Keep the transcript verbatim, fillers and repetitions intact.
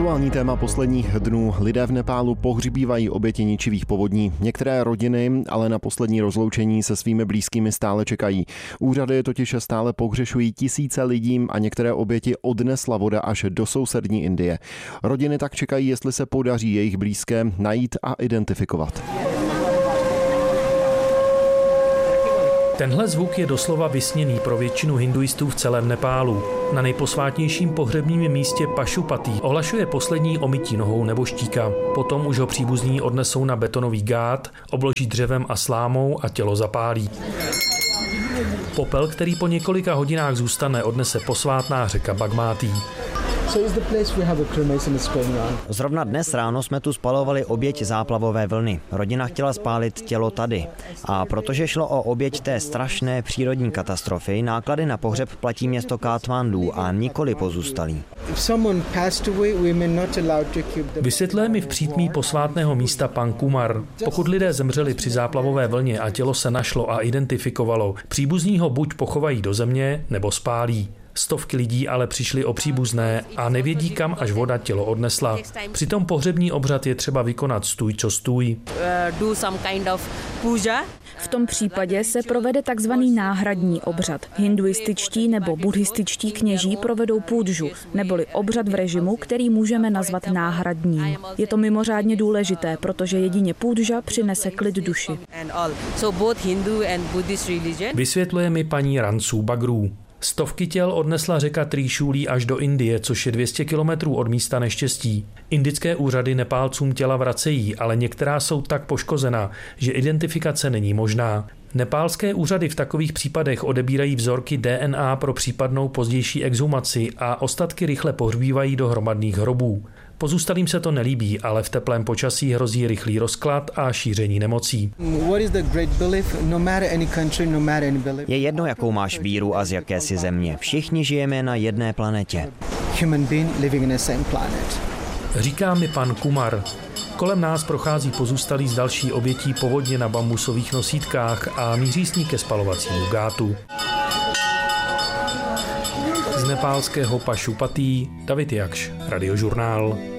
Aktuální téma posledních dnů. Lidé v Nepálu pohřbívají oběti ničivých povodní. Některé rodiny ale na poslední rozloučení se svými blízkými stále čekají. Úřady totiž stále pohřešují tisíce lidí a některé oběti odnesla voda až do sousední Indie. Rodiny tak čekají, jestli se podaří jejich blízké najít a identifikovat. Tenhle zvuk je doslova vysněný pro většinu hinduistů v celém Nepálu. Na nejposvátnějším pohřebním místě Pašupatí ohlašuje poslední omytí nohou nebožtíka. Potom už ho příbuzní odnesou na betonový gát, obloží dřevem a slámou a tělo zapálí. Popel, který po několika hodinách zůstane, odnese posvátná řeka Bagmati. Zrovna dnes ráno jsme tu spalovali oběť záplavové vlny. Rodina chtěla spálit tělo tady. A protože šlo o oběť té strašné přírodní katastrofy, náklady na pohřeb platí město Katmandu a nikoli pozůstalí. Vysvětluje mi v přítmí posvátného místa pan Kumar. Pokud lidé zemřeli při záplavové vlně a tělo se našlo a identifikovalo, příbuzní ho buď pochovají do země, nebo spálí. Stovky lidí ale přišli o příbuzné a nevědí, kam až voda tělo odnesla. Přitom pohřební obřad je třeba vykonat stůj co stůj. V tom případě se provede takzvaný náhradní obřad. Hinduističtí nebo buddhističtí kněží provedou půdžu, neboli obřad v režimu, který můžeme nazvat náhradním. Je to mimořádně důležité, protože jedině půdža přinese klid duši. Vysvětluje mi paní Ransu Bagru. Stovky těl odnesla řeka Trishuli až do Indie, což je dvě stě kilometrů od místa neštěstí. Indické úřady Nepálcům těla vracejí, ale některá jsou tak poškozena, že identifikace není možná. Nepálské úřady v takových případech odebírají vzorky D N A pro případnou pozdější exhumaci a ostatky rychle pohřbívají do hromadných hrobů. Pozůstalým se to nelíbí, ale v teplém počasí hrozí rychlý rozklad a šíření nemocí. Je jedno, jakou máš víru a z jaké si země. Všichni žijeme na jedné planetě. Říká mi pan Kumar. Kolem nás prochází pozůstalí z další obětí povodně na bambusových nosítkách a míří s ní ke spalovacímu gátu. Z nepálského Pašupatí David Jakš, Radiožurnál.